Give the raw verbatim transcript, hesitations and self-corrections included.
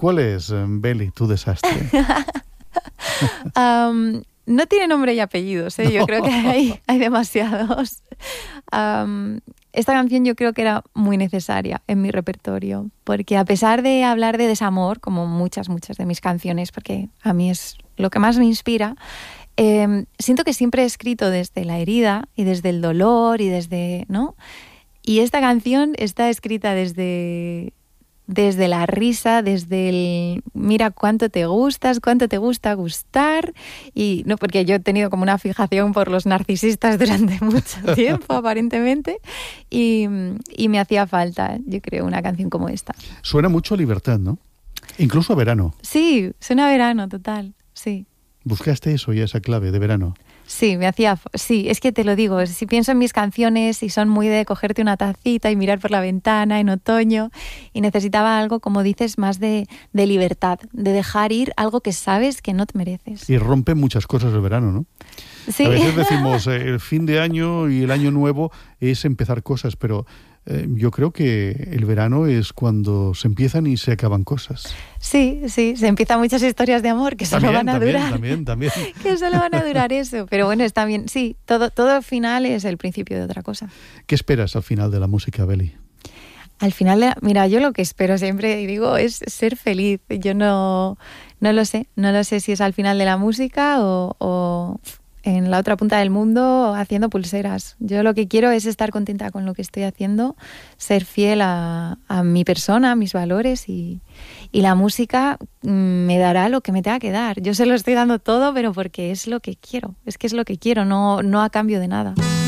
cuál es, Beli, tu desastre? um, no tiene nombre y apellidos, ¿eh? No. Yo creo que hay, hay demasiados. Um, esta canción yo creo que era muy necesaria en mi repertorio, porque a pesar de hablar de desamor, como muchas, muchas de mis canciones, porque a mí es lo que más me inspira, eh, siento que siempre he escrito desde la herida y desde el dolor y desde, ¿no? Y esta canción está escrita desde... desde la risa, desde el mira cuánto te gustas, cuánto te gusta gustar, y no, porque yo he tenido como una fijación por los narcisistas durante mucho tiempo, aparentemente, y, y me hacía falta, yo creo, una canción como esta. Suena mucho a libertad, ¿no? Incluso a verano. Sí, suena a verano, total, sí. ¿Buscaste eso y esa clave de verano? Sí, me hacía... Sí, es que te lo digo, si pienso en mis canciones y son muy de cogerte una tacita y mirar por la ventana en otoño, y necesitaba algo, como dices, más de, de libertad, de dejar ir algo que sabes que no te mereces. Y rompe muchas cosas el verano, ¿no? Sí. A veces decimos, eh, el fin de año y el año nuevo es empezar cosas, pero eh, yo creo que el verano es cuando se empiezan y se acaban cosas. Sí, sí, se empiezan muchas historias de amor que también, solo van a también, durar. También, también. Que solo van a durar eso. Pero bueno, está bien. Sí, todo, todo final es el principio de otra cosa. ¿Qué esperas al final de la música, Beli? Al final, de la, mira, yo lo que espero siempre, y digo, es ser feliz. Yo no, no lo sé. No lo sé si es al final de la música o... o en la otra punta del mundo haciendo pulseras. Yo lo que quiero es estar contenta con lo que estoy haciendo, ser fiel a, a mi persona, a mis valores, y, y la música me dará lo que me tenga que dar. Yo se lo estoy dando todo, pero porque es lo que quiero. Es que es lo que quiero, no, no a cambio de nada.